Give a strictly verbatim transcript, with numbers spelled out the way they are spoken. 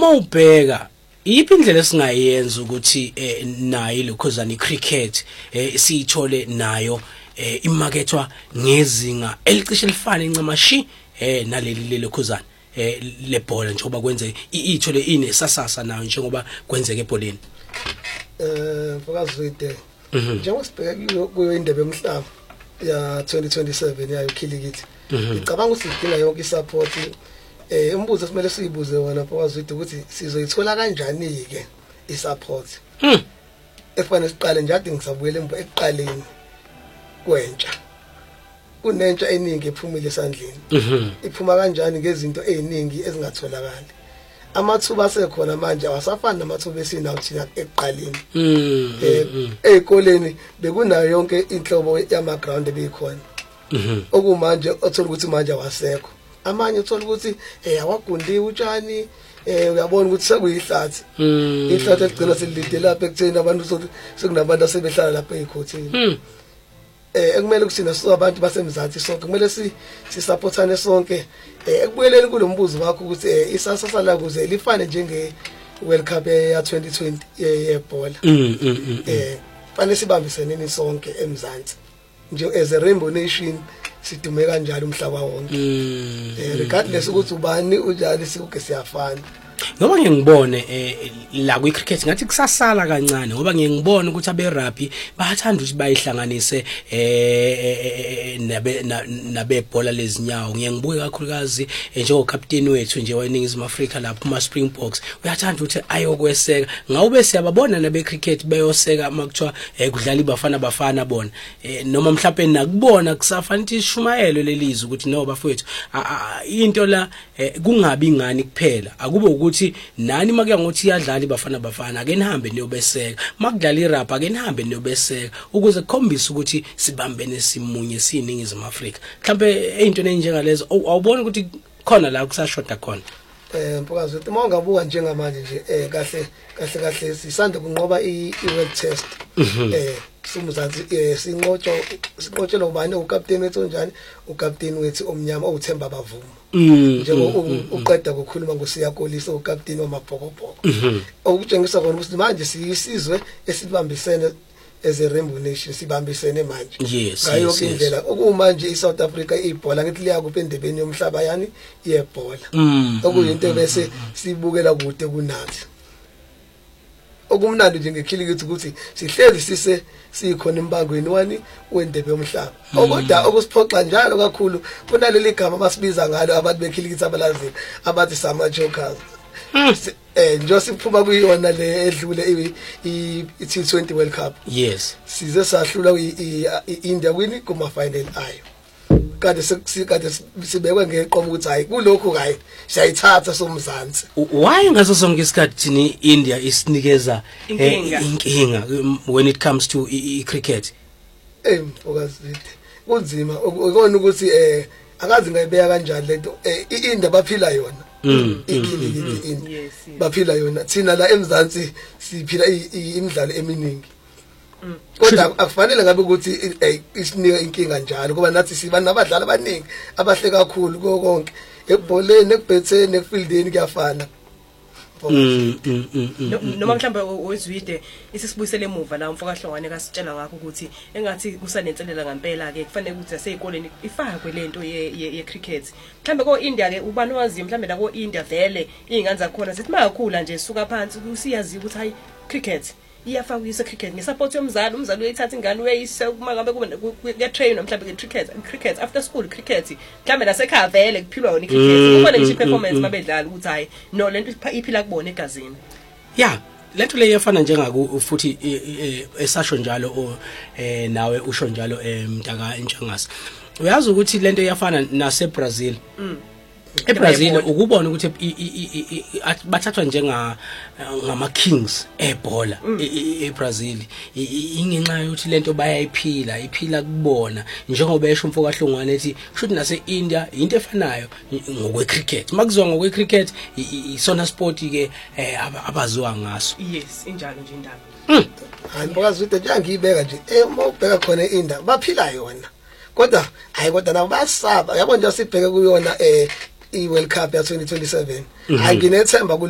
uma ubheka iphi indlela esingayenza ukuthi nayo lokhuzana icricket siyithole nayo imakethwa ngezinga elicishe lifane incamashi eh naleli lokhuzana eh lebhola njengoba kwenze ithole inesasasa nayo njengoba kwenzeke ebholeni. Eh Mfokazwide njengoba sibheka kuyo indebe yomhlaba ya twenty twenty-seven yayo khilikithi ngicabanga ukuthi sidinga yonke isupport. Eh umbuzo kumele siyibuze wona Mfokazwide ukuthi sizoyithola kanjani ke isupport. Mhm. Efanele siqale nje ade ngisabuyele ekuqaleni kwentsha. Kunentsha eningi ephumile esandleni. Mhm. Iphuma kanjani ngezinto eziningi ezingatholakali. Amathuba asekhona manje awasafani namathuba esinawo thina ekuqaleni. Mhm. Eh ezikoleni bekunayo yonke inhlobo yama ground ebeyikhona. Mhm. Okumanje othola ukuthi manje awasekho. Amanye uthola ukuthi eh awagundiwe utshani eh uyabona ukuthi sekuyihlathi. Ihlathi egcina selide lapha ekutheni abantu sekunabantu asebehlala lapha ezikhotheni. Mhm. Eh ekumele kusina sizabantu basemzansi sonke kumele si sisupportane sonke eh ekubuyeleni kulombuzo wakho ukuthi eh isasasa la kuze lifane njenge World Cup ya twenty twenty yebhola. Mhm. Eh fanele sibambisene sonke emzansi nje as a rainbow nation sidume kanjalo umhlaba wonke. Eh regardless ukuthi ubani unjani sikuke siyafana. Ngoba ngiyengibone eh la ku cricket ngathi kusasala kancane ngoba ngiyengibona ukuthi abe rugby bayathanda ukuthi bayihlanganise eh nabe nabebhola lezinyawo. Ngiyengibuke kakhulukazi njengo captain wethu nje wayeningizimu Afrika lapha kuma Springboks uyathanda ukuthi ayokweseka ngawube siyababona nabe cricket bayoseka makuthiwa kudlala ibafana bafana bona noma mhlawumbe nakubona kusafana ukuthi ishumayelo lelizwe ukuthi no bafowethu into la kungabi ingani kuphela akube ukuthi nani makuya ngothi iyadlala ibafana bafana ake nihambe niyobeseka makudlala irapha ake nihambe niyobeseka ukuze kukhombise ukuthi sibambene simunye siningizimu Afrika. Mhlawumbe into enjengalezo awubona ukuthi khona la kusashoda khona. Eh Mfokazwide uma ungabuka njengamanje nje eh kahle kahle kahle sisanda kunqoba i world test. Eh simuzansi eh sinqotsho sinqotshela ubani ucaptain wethu njani ucaptain wethu omnyama uThemba Bavuma. Njengoba uqeda ukukhuluma ngosiyakolisa ucaptain wamabhokobhoko. Okutshengisa khona ukuthi manje siyisizwe esibambisene as a rainbow nation sibambisene manje. Yes. Ngayo indlela okumanje iSouth Africa ibhola ngithi liya kuphe endebeni yomhlaba yani yebhola. Okuyinto bese sibukela kude kunathi. Okumnandi nje ngekhilikithi ukuthi sihlezi sise sikhona imbangweni wani wendebe yomhlaba. Okodwa okusiphoxa njalo kakhulu kunaleli gama basibiza ngalo abantu bekhilikithi abalazini abathi sama jokers. Eh nje siphuma kuyona le edlule i T twenty World Cup. Yes. Size sahlula iIndia wini kuma final ayo. Kade sikade sibekwe ngeqomo ukuthi hayi kulokho hayi siyayithatha somzansi. Why ngaso sonke isikhathi thini India isinikeza inkinga when it comes to cricket? Eh Mfokazwide kunzima ukona ukuthi eh akazi ngayibeka kanjani lento iIndia baphila yona. Ikhilikithi India baphila yona thina la emzansi siphila imidlalo eminingi. Kodwa akufanele ngabe ukuthi isinika inkinga njalo ngoba nathi siba nabadlali abaningi abahle kakhulu konke ebholeni ekubhetheni ekufieldeni kuyafana. Noma mhlawumbe owezwide isisibuyisele emuva la Mfokahlongwane kasitshela ngakho ukuthi engathi kusanenselela ngempela ke kufanele ukuthi aseyikoleni ifakwe lento ye cricket. Mhlawumbe ko India ke ubani wazi mhlawumbe la ko India vele izingane zakhona sithi mayakhula nje suka phansi usiyazi ukuthi hayi cricket iyafakwa isa cricket ngesupport yomzali umzali uyithatha ingane uyayisa uma ngabe kuya train mhlawumbe ke cricket cricket after school cricket mhlawumbe nasekhaya vele kuphilwa yona cricket ubone ngisho performance mabedlala ukuthi hayi no lento iphila kubona egazini. Yeah, lento le yefana njengaku futhi esasho njalo eh nawe usho njalo emntaka eNtshangase. Uyazi ukuthi lento iyafana nase Brazil. eBrazil ukubona ukuthi bathathwa njenga ngama kings ebhola eBrazil ingenxa yokuthi lento bayayiphila iphila kubona njengoba esho Mfokahlongwane ethi kushuthi nase India into efanayo ngokwe cricket makuzwa ngokwe cricket isona sport ke abaziwa ngaso. Yes injalo nje indaba. Hayi Mfokazwide nje ngiyibeka nje uma ubheka khona eIndia baphila yona kodwa hayi kodwa nabo basaba yabo nje sibheke kuyona eh i World Cup ya twenty twenty-seven. Hayi nginethemba